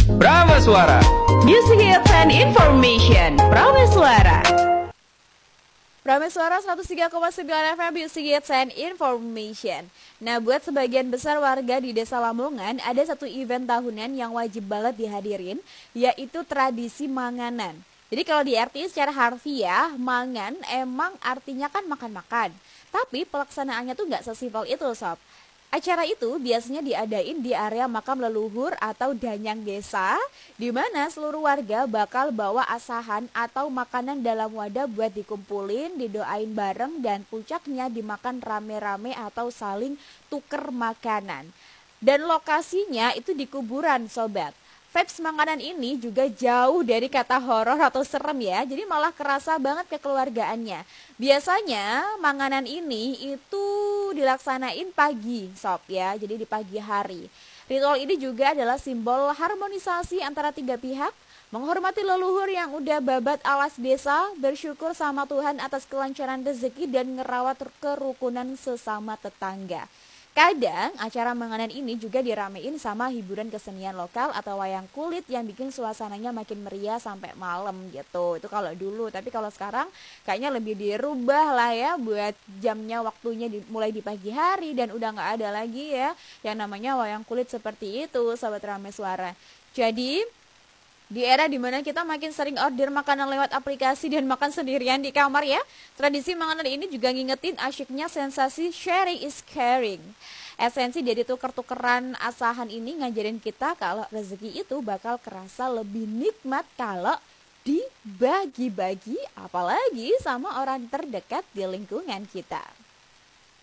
Prameswara. Music hits and information. Prameswara. Prameswara 103,9 FM Music Hits and Information. Nah, buat sebagian besar warga di Desa Lamongan, ada satu event tahunan yang wajib banget dihadirin, yaitu tradisi manganan. Jadi kalau diartikan secara harfiah, mangan emang artinya kan makan-makan. Tapi pelaksanaannya tuh nggak sesimpel itu, Sob. Acara itu biasanya diadain di area makam leluhur atau danyang desa, di mana seluruh warga bakal bawa asahan atau makanan dalam wadah buat dikumpulin, didoain bareng, dan puncaknya dimakan rame-rame atau saling tuker makanan. Dan lokasinya itu di kuburan, Sobat. Vibes makanan ini juga jauh dari kata horor atau serem ya, jadi malah kerasa banget kekeluargaannya. Biasanya makanan ini itu dilaksanain pagi, Sob ya, jadi di pagi hari. Ritual ini juga adalah simbol harmonisasi antara tiga pihak, menghormati leluhur yang udah babat alas desa, bersyukur sama Tuhan atas kelancaran rezeki dan ngerawat kerukunan sesama tetangga. Kadang acara menganan ini juga diramein sama hiburan kesenian lokal atau wayang kulit yang bikin suasananya makin meriah sampai malam gitu. Itu kalau dulu, tapi kalau sekarang kayaknya lebih dirubah lah ya buat jamnya, waktunya mulai di pagi hari, dan udah nggak ada lagi ya yang namanya wayang kulit seperti itu, Sobat Prameswara. Jadi di era dimana kita makin sering order makanan lewat aplikasi dan makan sendirian di kamar ya, tradisi makanan ini juga ngingetin asyiknya sensasi sharing is caring. Esensi dari tuker-tukeran asahan ini ngajarin kita kalau rezeki itu bakal kerasa lebih nikmat kalau dibagi-bagi, apalagi sama orang terdekat di lingkungan kita.